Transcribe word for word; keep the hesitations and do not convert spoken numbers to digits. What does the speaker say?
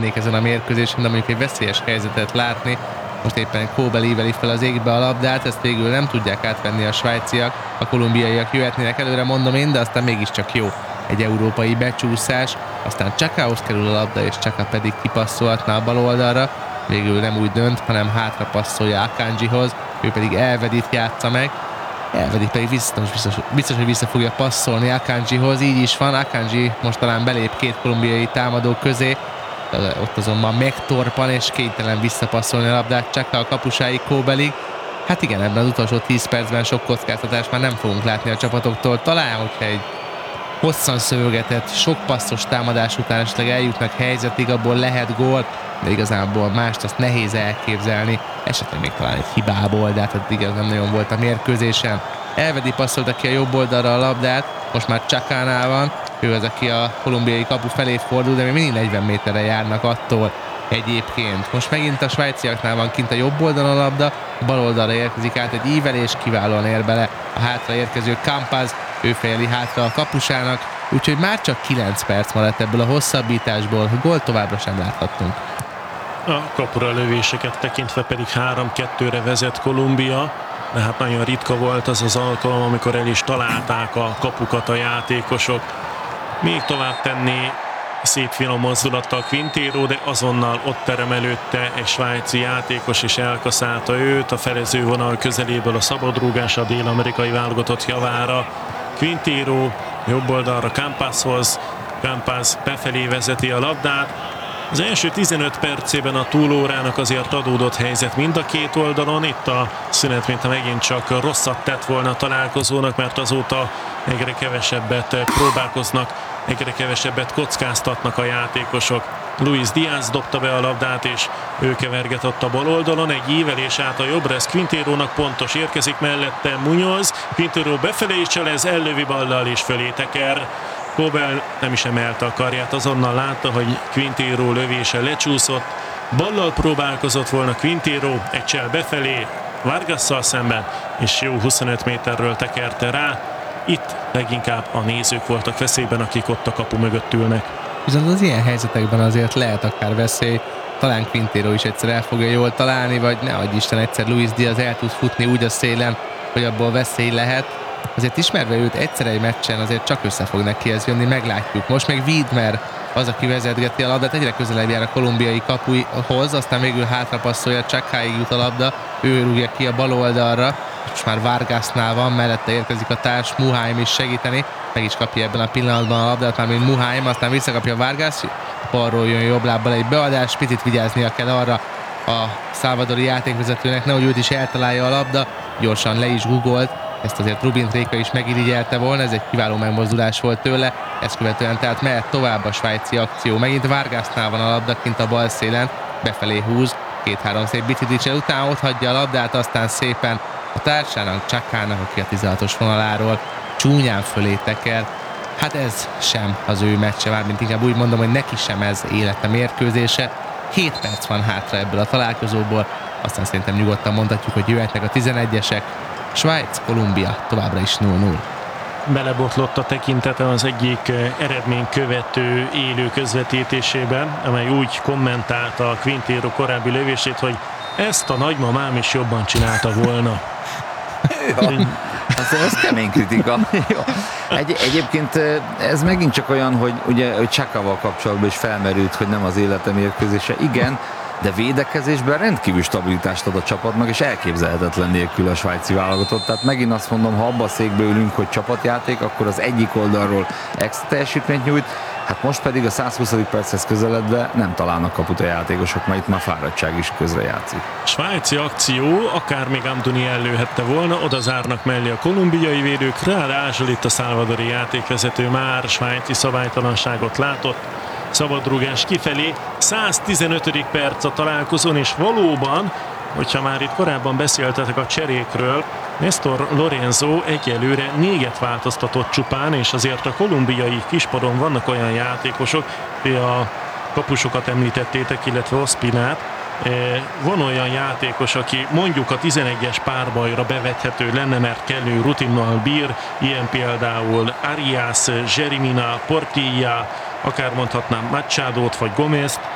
szeretnék ezen a mérkőzésen, de mondjuk egy veszélyes helyzetet látni. Most éppen Kóbeli íveli fel az égbe a labdát, ezt végül nem tudják átvenni a svájciak, a kolumbiaiak jöhetnének előre, mondom én, de aztán mégiscsak jó egy európai becsúszás, aztán Csakához kerül a labda, és Csaka pedig kipasszolhatná a bal oldalra, végül nem úgy dönt, hanem hátra passzolja Akanjihoz, ő pedig Elvedit játsza meg, Elvedit pedig biztos, biztos, biztos, hogy vissza fogja passzolni Akanjihoz, így is van, Akanji most talán belép két kolumbiai támadó közé, ott azonban megtorpan és kénytelen visszapasszolni a labdát Csaka a kapusáig Kóbelig. Hát igen, ebben az utolsó tíz percben sok kockáztatást már nem fogunk látni a csapatoktól. Talán, hogyha egy hosszan szövegetett, sok passzos támadás után esetleg eljutnak helyzetig, abból lehet gól, de igazából mást azt nehéz elképzelni, esetleg még talán egy hibából, de hát eddig ez nem nagyon volt a mérkőzésen. Elvedi passzolta ki a jobb oldalra a labdát, most már Csakánál van, ő az, aki a kolumbiai kapu felé fordul, de még mindig negyven méterre járnak attól egyébként. Most megint a svájciaknál van kint a jobb oldalon a labda, bal oldalra érkezik át egy ívelés, kiválóan ér bele a hátra érkező Campaz, ő fejeli hátra a kapusának, úgyhogy már csak kilenc perc maradt ebből a hosszabbításból, gól továbbra sem láthattunk. A kapura lövéseket tekintve pedig három kettőre vezet Kolumbia, de hát nagyon ritka volt az az alkalom, amikor el is találták a kapukat a játékosok. Még tovább tenni szép finom mozdulattal Quintero, de azonnal ott terem előtte egy svájci játékos is elkaszálta őt a felező vonal közeléből a szabadrúgás a dél-amerikai válogatott javára. Quintero jobb oldalra Campazhoz, Campaz befelé vezeti a labdát. Az első tizenöt percében a túlórának azért adódott helyzet mind a két oldalon. Itt a szünet, mintha megint csak rosszat tett volna a találkozónak, mert azóta egyre kevesebbet próbálkoznak, egyre kevesebbet kockáztatnak a játékosok. Luis Diaz dobta be a labdát, és ő kevergetett a bal oldalon. Egy ívelés át a jobbra, ez Quinterónak pontos, érkezik mellette Muñoz. Quintero befelé is cselez, ellövi ballal és fölé teker. Kóbel nem is emelte a karját, azonnal látta, hogy Quintero lövése lecsúszott. Ballal próbálkozott volna Quintero, egy csel befelé, Vargasszal szemben, és jó huszonöt méterről tekerte rá. Itt leginkább a nézők voltak veszélyben, akik ott a kapu mögött ülnek. Viszont az ilyen helyzetekben azért lehet akár veszély, talán Quintero is egyszer el fogja jól találni, vagy ne adj Isten, egyszer Luis Diaz el tud futni úgy a szélen, hogy abból veszély lehet. Azért ismerve őt egyszer egy meccsen azért csak össze fog neki ez jönni, meglátjuk. Most meg Widmer az, aki vezetgeti a labdát, egyre közelebb jár a kolumbiai kapuhoz, aztán végül hátra passzolja, Csakáig jut a labda, ő rúgja ki a bal oldalra, most már Vargasnál van, mellette érkezik a társ Muháim is segíteni, meg is kapja ebben a pillanatban a labdát, már mint Muháim, aztán visszakapja Vargas, balról jön jobb lábbal egy beadás, picit vigyáznia kell arra a szalvadori játékvezetőnek, nehogy őt is eltalálja a labda, gyorsan le is gugolt. Ezt azért Rubin Tréka is megirigyelte volna, ez egy kiváló megmozdulás volt tőle, ezt követően tehát mehet tovább a svájci akció. Megint Vargasnál van a labda kint a bal szélen, befelé húz, két-három szép biciklicse után ott hagyja a labdát, aztán szépen a társának, Csakának, aki a tizenhatos vonaláról csúnyán fölé teker. Hát ez sem az ő meccse, mármint inkább úgy mondom, hogy neki sem ez élete mérkőzése. hét perc van hátra ebből a találkozóból, aztán szerintem nyugodtan mondhatjuk, hogy jöhetnek a tizenegyesek. Svájc, Kolumbia továbbra is null null. Belebotlott a tekintete az egyik eredmény követő élő közvetítésében, amely úgy kommentálta a Quintero korábbi lövését, hogy ezt a nagymamám is jobban csinálta volna. Az, ez kemény kritika. Egy, egyébként ez megint csak olyan, hogy ugye hogy Csakával kapcsolatban is felmerült, hogy nem az élete mérkőzése. Igen, de védekezésben rendkívül stabilitást ad a csapatnak, és elképzelhetetlen nélkül a svájci válogatott. Tehát megint azt mondom, ha abba a székbe ülünk, hogy csapatjáték, akkor az egyik oldalról extra teljesítményt nyújt, hát most pedig a százhuszadik perchez közeledve nem találnak kaput a játékosok, mert itt már fáradtság is közre játszik. Svájci akció, akár még Amduni ellőhette volna, oda zárnak mellé a kolumbiai védők, ráadásul itt a szalvadori játékvezető már svájci szabálytalanságot látott. Szabadrúgás kifelé, száztizenötödik perc a találkozón, és valóban, hogyha már itt korábban beszéltetek a cserékről, Néstor Lorenzo egyelőre négyet változtatott csupán, és azért a kolumbiai kispadon vannak olyan játékosok, a kapusokat említettétek, illetve Ospinát. Van olyan játékos, aki mondjuk a tizenegyes párbajra bevethető lenne, mert kellő rutinnal bír, ilyen például Arias, Jeremina, Portilla, akár mondhatnám Machadót vagy Gomezt,